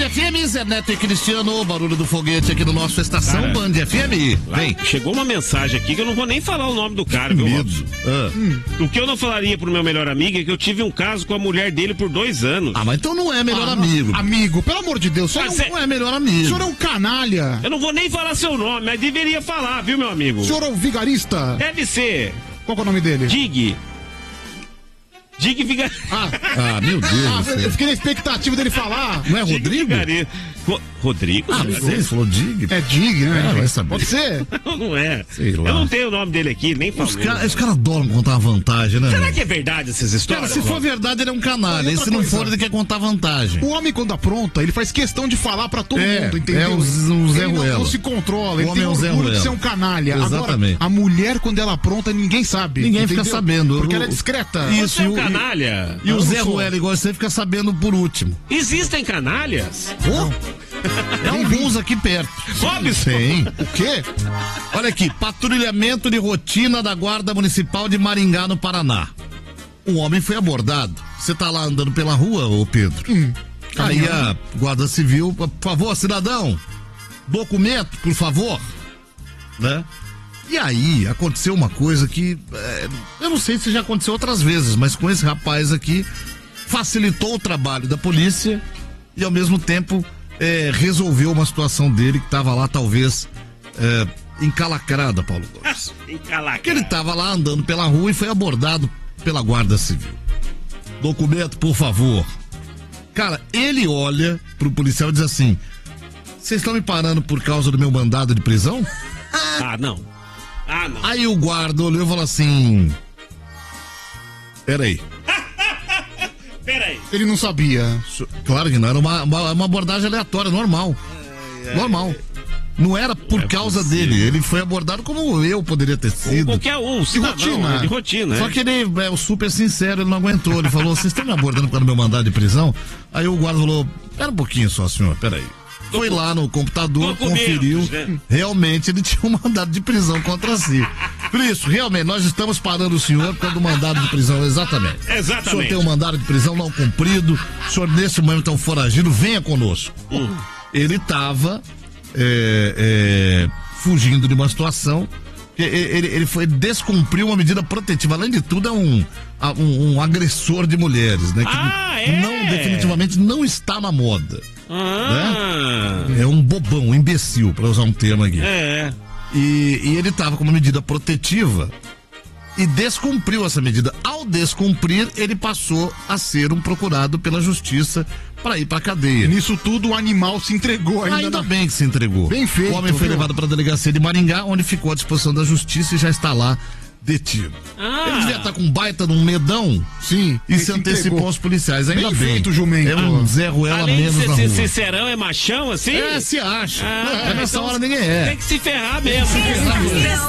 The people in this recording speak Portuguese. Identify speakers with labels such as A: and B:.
A: FM, Zé Neto e Cristiano, barulho do foguete aqui no nosso Estação
B: Cara,
A: Band FM. Vem.
B: Chegou uma mensagem aqui que eu não vou nem falar o nome do cara, viu, Robson? O que eu não falaria pro meu melhor amigo é que eu tive um caso com a mulher dele por 2 anos.
A: Ah, mas então não é melhor amigo.
C: Amigo, pelo amor de Deus,
A: Não é melhor amigo.
C: o senhor é um canalha.
B: Eu não vou nem falar seu nome, mas deveria falar, viu, meu amigo?
C: O senhor é um vigarista.
B: Deve ser.
C: Qual que é o nome dele?
B: Dig Vigarista.
A: Ah, meu Deus.
C: Eu fiquei na expectativa dele falar.
A: Não é Rodrigo?
B: Rodrigo?
A: Ah, você falou Dig?
C: É Dig, né?
A: Vai saber.
C: Pode ser.
B: Não é.
A: Sei lá.
B: Eu não tenho o nome dele aqui, nem falo.
A: Os caras adoram contar uma vantagem, né?
B: Será que é verdade essas histórias?
A: Cara, se for verdade, ele é um canalha. E se não for, ele quer contar vantagem.
C: O homem, quando apronta, ele faz questão de falar pra todo mundo, entendeu?
A: É um Zé
C: Ele
A: Ruela.
C: não se controla, ele
A: O
C: tem
A: homem é um Zé
C: orgulho de
A: Ruela.
C: ser um canalha.
A: Exatamente.
C: Agora, a mulher, quando ela apronta, ninguém sabe.
A: Ninguém
C: entendeu?
A: fica sabendo.
C: Porque ela é discreta.
A: Isso.
B: Você é um canalha.
A: E o
C: Eu
A: Zé
C: não sou.
A: Ruela, igual você, fica sabendo por último.
B: Existem canalhas?
A: É alguns aqui perto.
B: Robson.
A: Tem.
C: O quê?
A: Olha aqui, patrulhamento de rotina da Guarda Municipal de Maringá, no Paraná. Um homem foi abordado. Você tá lá andando pela rua, ô Pedro? Aí a Guarda Civil, por favor, cidadão, documento, por favor, né? E aí aconteceu uma coisa que, eu não sei se já aconteceu outras vezes, mas com esse rapaz aqui, facilitou o trabalho da polícia e ao mesmo tempo resolveu uma situação dele que estava lá talvez encalacrada, Paulo Gomes. Que ele estava lá andando pela rua e foi abordado pela Guarda Civil. Documento, por favor. Cara, ele olha pro policial e diz assim: vocês estão me parando por causa do meu mandado de prisão?
B: Ah, não.
A: Aí o guarda olhou e falou assim: peraí.
C: Ele não sabia.
A: Claro que não, era uma abordagem aleatória, normal. Normal. Não era por causa dele, ele foi abordado como eu poderia ter sido.
B: Qualquer um, cidadão, de rotina.
A: Só que ele é o super sincero, ele não aguentou. Ele falou: vocês estão me abordando por causa do meu mandado de prisão? Aí o guarda falou: pera um pouquinho só, senhor, peraí. Foi lá no computador, conferiu,
B: né?
A: Realmente ele tinha um mandado de prisão contra si. Por isso, realmente, nós estamos parando o senhor por causa do mandado de prisão, exatamente.
B: Exatamente.
A: O senhor tem um mandado de prisão não cumprido, o senhor nesse momento é um foragido, venha conosco. Ele estava fugindo de uma situação, ele descumpriu uma medida protetiva, além de tudo é um agressor de mulheres, né? Que definitivamente não está na moda. Né? É um bobão, um imbecil, para usar um termo aqui. E ele estava com uma medida protetiva e descumpriu essa medida. Ao descumprir, ele passou a ser um procurado pela justiça para ir para cadeia.
C: Nisso tudo, o animal se entregou
A: Ainda bem que se entregou.
C: Bem feito.
A: O homem foi levado para a delegacia de Maringá, onde ficou à disposição da justiça e já está lá detido. Ele devia estar com um baita de um medão.
C: Sim.
A: E se antecipou aos policiais. Ainda
C: Bem
A: bem.
C: feito, jumento.
A: É um Zé Ruela
B: Além
A: menos
B: de
A: na
B: ser
A: rua.
B: sincerão, é machão assim?
A: Se acha.
B: Nessa
A: hora ninguém é.
B: Tem que se ferrar mesmo.